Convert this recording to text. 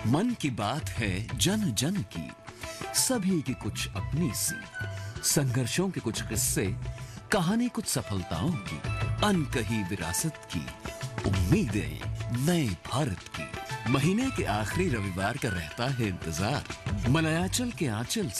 मन की बात है जन जन की, सभी की कुछ अपनी सी, संघर्षों के कुछ किस्से, कहानी कुछ सफलताओं की, अनकही विरासत की, उम्मीदें नए भारत की। महीने के आखिरी रविवार का रहता है इंतजार, मलयाचल के आंचल